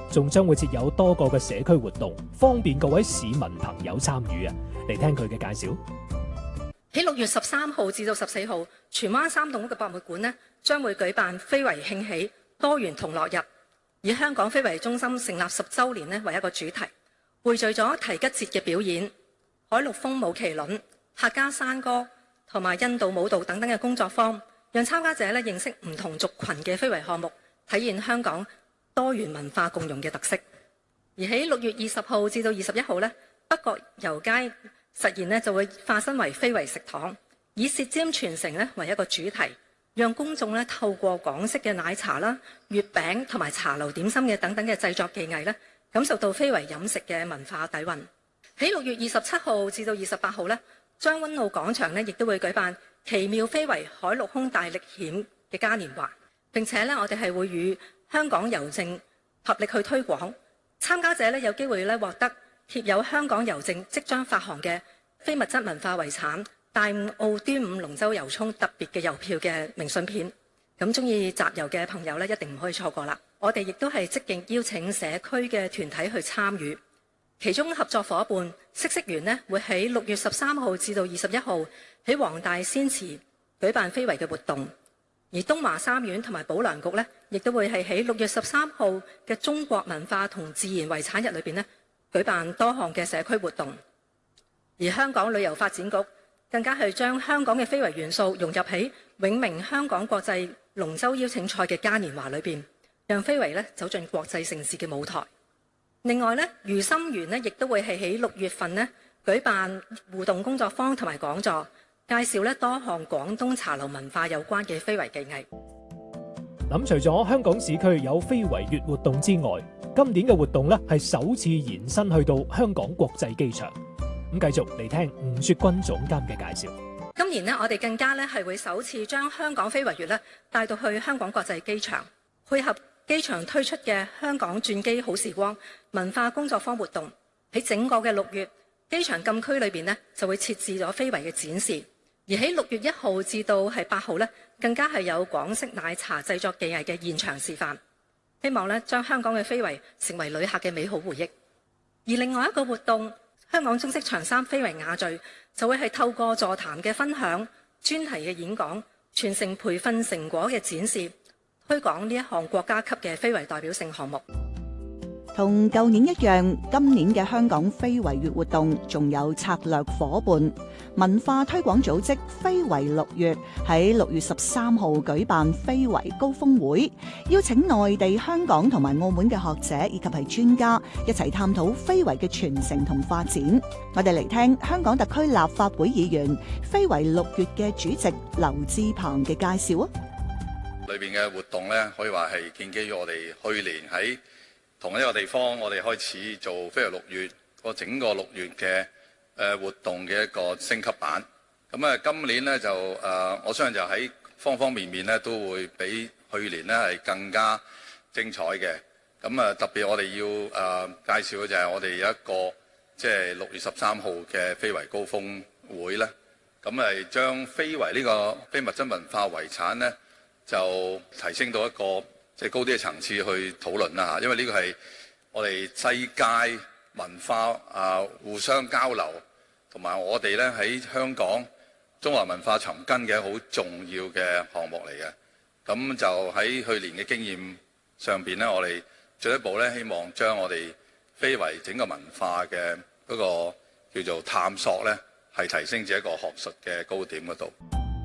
仲將會設有多個嘅社區活動，方便各位市民朋友參與啊！嚟聽佢嘅介紹。 喺6月13號至到14號，荃灣3棟屋嘅博物館呢，將會舉辦非遺興起多元同樂日，以香港非遺中心成立10週年呢為一個主題，匯聚咗提吉節嘅表演、海陸豐舞麒麟、客家山歌同埋印度舞蹈等等嘅工作坊，讓參加者呢認識唔同族群嘅非遺項目，體現香港多元文化共融嘅特色。而喺6月20號至到21號呢，北角油街實現呢就會化身為非遺食堂，以舌尖傳承呢為一個主題，讓公眾呢透過港式嘅奶茶啦、月餅同埋茶樓點心嘅等等嘅製作技藝呢，感受到非遺飲食嘅文化底蘊。喺6月27號至到28號呢，將軍澳廣場呢亦都會舉辦奇妙非遺海陸空大歷險嘅嘉年華，並且呢，我哋係會與香港郵政合力去推廣，參加者呢有機會呢獲得貼有香港郵政即將發行嘅非物質文化遺產大澳端午龍舟遊涌特別嘅郵票嘅明信片。咁中意集郵嘅朋友呢，一定唔可以錯過啦！我哋亦都係積極邀請社區嘅團體去參與，其中合作伙伴嗇色園呢會喺6月13號至到21號喺黃大仙祠舉辦非遺嘅活動，而東華三院同埋保良局呢，亦都會係喺6月13號嘅中國文化同自然遺產日裏邊呢舉辦多項嘅社區活動，而香港旅遊發展局更加係將香港嘅非遺元素融入喺永明香港國際龍舟邀請賽嘅嘉年華裏邊，讓非遺呢走進國際盛事嘅舞台。另外呢，如心園呢亦都會係喺6月份呢舉辦互動工作坊同埋講座，介紹呢多項廣東茶樓文化有關嘅非遺技藝。 咁除咗香港市區有非遺月活動之外，今年嘅活動呢係首次延伸去到香港國際機場。咁繼續嚟聽吳雪君總監嘅介紹。 今年呢，我哋更加呢係會首次將香港非遺月呢帶到去香港國際機場，配合機場推出嘅香港轉機好時光文化工作坊活動。喺整個嘅6月，機場禁區裏邊呢就會設置咗非遺嘅展示，而喺6月1號至到8號呢，更加係有港式奶茶製作技藝嘅現場示範，希望呢將香港嘅非遺成為旅客嘅美好回憶。而另外一個活動，香港中式長衫非遺雅聚就會係透過座談嘅分享、專題嘅演講、傳承培訓成果嘅展示，推廣呢一項國家級嘅非遺代表性項目。 同舊年一樣，今年嘅香港非遺月活動仲有策略伙伴文化推廣組織非遺6月喺6月13號舉辦非遺高峰會，邀請內地、香港同埋澳門嘅學者以及係專家一齊探討非遺嘅傳承同發展。我哋嚟聽香港特區立法會議員非遺6月嘅主席劉志鵬嘅介紹啊！ 裏邊嘅活動咧，可以話係建基於我哋去年喺同一個地方，我哋開始做非遺6月個整個6月嘅活動嘅一個升級版。咁啊，今年咧就我相信就喺方方面面咧都會比去年咧係更加精彩嘅。咁啊，特別我哋要介紹嘅就係我哋有一個即係6月13號嘅非遺高峰會咧。咁係將非遺呢個非物質文化遺產咧，就提升到一個即係高啲嘅層次去討論啦嚇，因為呢個係我哋世界文化互相交流，同埋我哋咧喺香港中華文化尋根嘅好重要嘅項目嚟嘅。咁就喺去年嘅經驗上邊咧，我哋進一步咧希望將我哋非遺整個文化嘅嗰個叫做探索咧，係提升至一個學術嘅高點嗰度。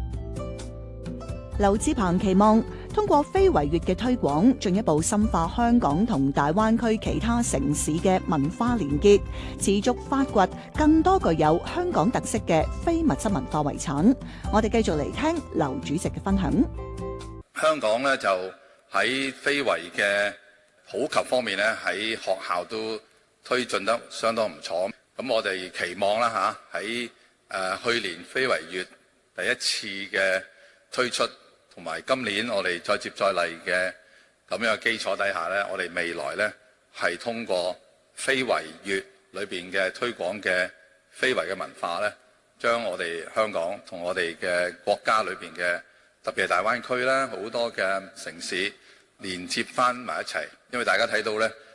劉志鵬期望通過非遺月嘅推廣，進一步深化香港同大灣區其他城市嘅文化連結，持續發掘更多具有香港特色嘅非物質文化遺產。我哋繼續嚟聽劉主席嘅分享。 香港咧就喺非遺嘅普及方面咧，喺學校都推進得相當唔錯。咁我哋期望啦嚇，喺去年非遺月第一次嘅推出，同埋今年我哋再接再厲嘅咁樣嘅基礎底下呢，我哋未來呢係通過非遺月裏邊嘅推廣嘅非遺嘅文化呢，將我哋香港同我哋嘅國家裏邊嘅特別係大灣區啦，好多嘅城市連接翻埋一齊，因為大家睇到呢。